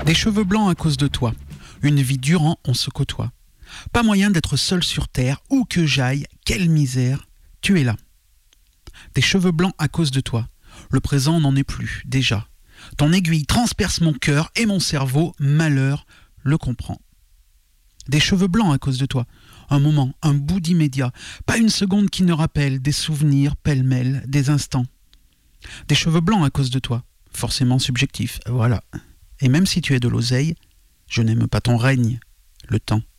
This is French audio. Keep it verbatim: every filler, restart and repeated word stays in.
Des cheveux blancs à cause de toi. Une vie durant, on se côtoie. Pas moyen d'être seul sur terre, où que j'aille, quelle misère, tu es là. Des cheveux blancs à cause de toi. Le présent n'en est plus, déjà. Ton aiguille transperce mon cœur et mon cerveau, malheur, le comprend. Des cheveux blancs à cause de toi. Un moment, un bout d'immédiat. Pas une seconde qui ne rappelle des souvenirs pêle-mêle, des instants. Des cheveux blancs à cause de toi. Forcément subjectif, voilà. Et même si tu es de l'oseille, je n'aime pas ton règne, le temps.